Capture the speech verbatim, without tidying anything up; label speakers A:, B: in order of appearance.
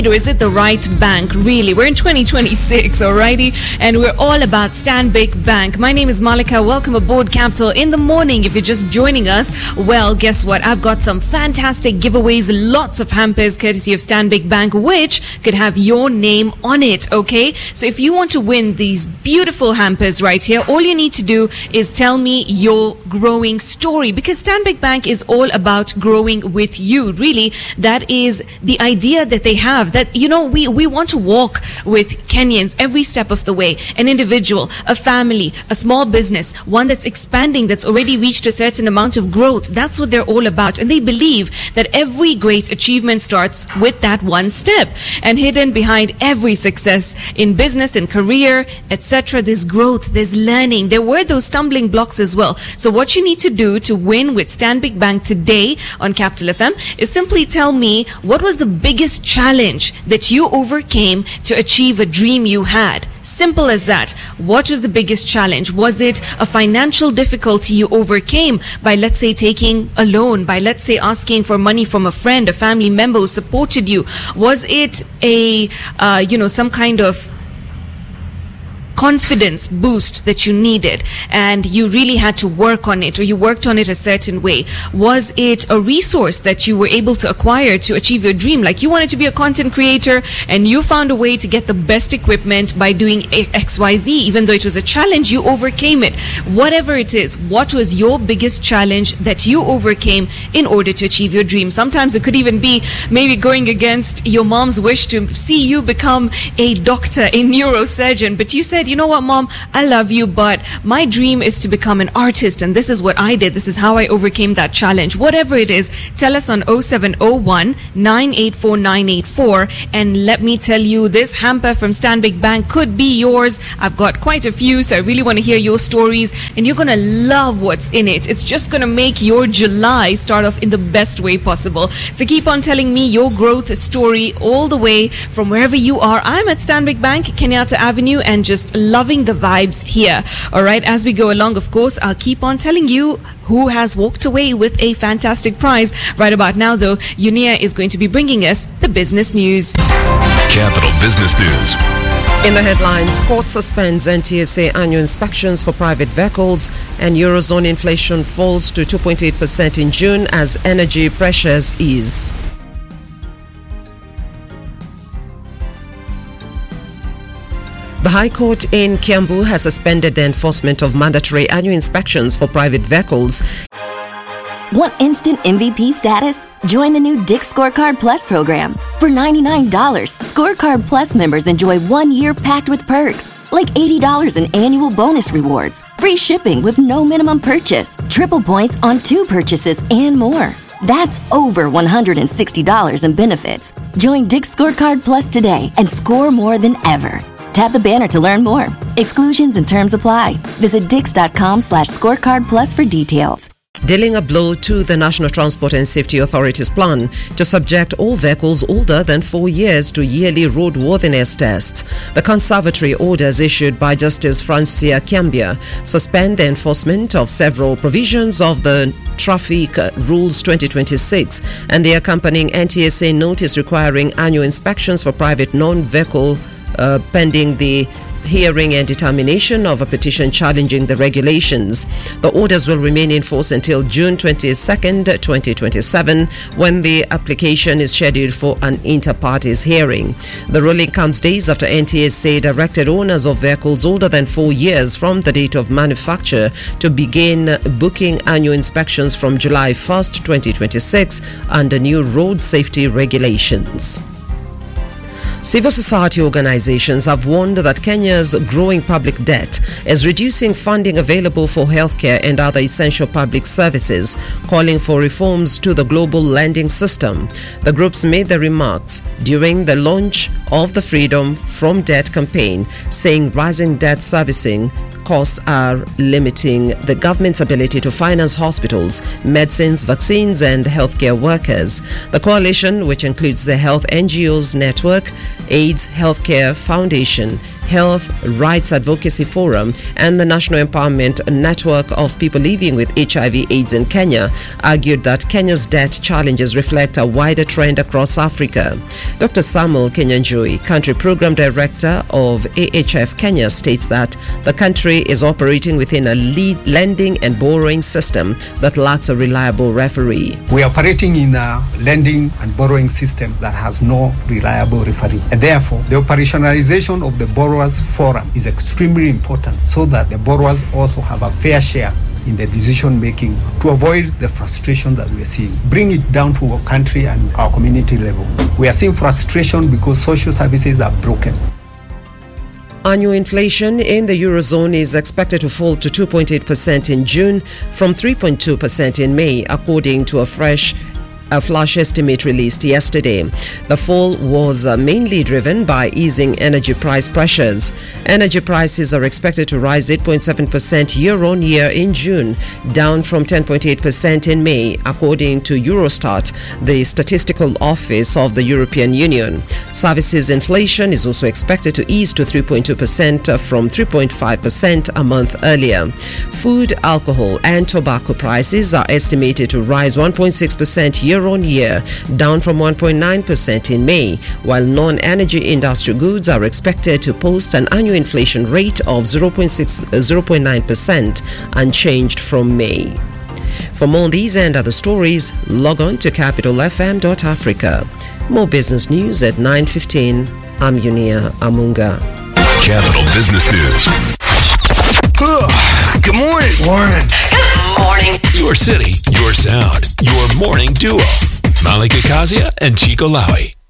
A: Or is it the right bank? Really, we're in twenty twenty-six, alrighty, and we're all about Stanbic Bank. My name is Malika. Welcome aboard Capital in the morning. If you're just joining us, well, guess what? I've got some fantastic giveaways, lots of hampers courtesy of Stanbic Bank, which could have your name on it. Okay, so if you want to win these beautiful hampers right here, all you need to do is tell me your growing story, because Stanbic Bank is all about growing with you. Really, that is the idea that they have. That, you know, we, we want to walk with Kenyans every step of the way. An individual, a family, a small business, one that's expanding, that's already reached a certain amount of growth. That's what they're all about. And they believe that every great achievement starts with that one step. And hidden behind every success in business and career, et cetera, there's growth, there's learning. There were those stumbling blocks as well. So what you need to do to win with Stanbic Bank today on Capital F M is simply tell me what was the biggest challenge that you overcame to achieve a dream you had. Simple as that. What was the biggest challenge? Was it a financial difficulty you overcame by, let's say, taking a loan, by, let's say, asking for money from a friend, a family member who supported you? Was it a, uh, you know, some kind of confidence boost that you needed and you really had to work on it, or you worked on it a certain way? Was it a resource that you were able to acquire to achieve your dream? Like you wanted to be a content creator and you found a way to get the best equipment by doing X Y Z. Even though it was a challenge, you overcame it. Whatever it is, what was your biggest challenge that you overcame in order to achieve your dream? Sometimes it could even be maybe going against your mom's wish to see you become a doctor, a neurosurgeon, but you said, you know what, Mom, I love you, but my dream is to become an artist, and this is what I did. This is how I overcame that challenge. Whatever it is, tell us on oh seven oh one, nine eight four nine eight four, and let me tell you, this hamper from Stanbic Bank could be yours. I've got quite a few, so I really want to hear your stories, and you're going to love what's in it. It's just going to make your July start off in the best way possible. So keep on telling me your growth story all the way from wherever you are. I'm at Stanbic Bank, Kenyatta Avenue, and just loving the vibes here. All right, as we go along, of course, I'll keep on telling you who has walked away with a fantastic prize. Right about now, though, Unia is going to be bringing us the business news.
B: Capital Business News.
C: In the headlines, court suspends N T S A annual inspections for private vehicles, and Eurozone inflation falls to two point eight percent in June as energy pressures ease. The High Court in Kiambu has suspended the enforcement of mandatory annual inspections for private vehicles.
D: Want instant M V P status? Join the new Dick Scorecard Plus program. For ninety-nine dollars, Scorecard Plus members enjoy one year packed with perks, like eighty dollars in annual bonus rewards, free shipping with no minimum purchase, triple points on two purchases, and more. That's over one hundred sixty dollars in benefits. Join Dick Scorecard Plus today and score more than ever. Tap the banner to learn more. Exclusions and terms apply. Visit dix.com slash scorecard plus for details.
C: Dealing a blow to the National Transport and Safety Authority's plan to subject all vehicles older than four years to yearly roadworthiness tests. The conservatory orders issued by Justice Francia Kiambia suspend the enforcement of several provisions of the Traffic Rules twenty twenty-six and the accompanying N T S A notice requiring annual inspections for private non-vehicle Uh, pending the hearing and determination of a petition challenging the regulations. The orders will remain in force until June twenty-second, twenty twenty-seven, when the application is scheduled for an inter-parties hearing. The ruling comes days after N T S A directed owners of vehicles older than four years from the date of manufacture to begin booking annual inspections from July first, twenty twenty-six under new road safety regulations. Civil society organizations have warned that Kenya's growing public debt is reducing funding available for healthcare and other essential public services, calling for reforms to the global lending system. The groups made the remarks during the launch of the Freedom from Debt campaign, saying rising debt servicing costs are limiting the government's ability to finance hospitals, medicines, vaccines, and healthcare workers. The coalition, which includes the Health N G Os Network, AIDS Healthcare Foundation, Health Rights Advocacy Forum, and the National Empowerment Network of People Living with H I V AIDS in Kenya argued that Kenya's debt challenges reflect a wider trend across Africa. Doctor Samuel Kenyanjui, Country Program Director of A H F Kenya, states that the country is operating within a lead lending and borrowing system that lacks a reliable referee.
E: We are operating in a lending and borrowing system that has no reliable referee, and therefore the operationalization of the Borrowers Forum is extremely important so that the borrowers also have a fair share in the decision making to avoid the frustration that we are seeing. Bring it down to our country and our community level. We are seeing frustration because social services are broken.
C: Annual inflation in the Eurozone is expected to fall to two point eight percent in June from three point two percent in May, according to a fresh A flash estimate released yesterday. The fall was uh, mainly driven by easing energy price pressures. Energy prices are expected to rise eight point seven percent year on year in June, down from ten point eight percent in May, according to Eurostat, the statistical office of the European Union. Services inflation is also expected to ease to three point two percent from three point five percent a month earlier. Food, alcohol, and tobacco prices are estimated to rise one point six percent year on year, down from one point nine percent in May, while non-energy industrial goods are expected to post an annual inflation rate of zero point six, zero point nine percent, unchanged from May. For more on these and other stories, log on to capital f m dot africa. More business news at nine fifteen. I'm Yunia Amunga.
B: Capital Business News.
F: Good morning.
G: Morning.
H: Good morning.
B: Your city, your sound, your morning duo. Malika Kazia and Chico Lawi.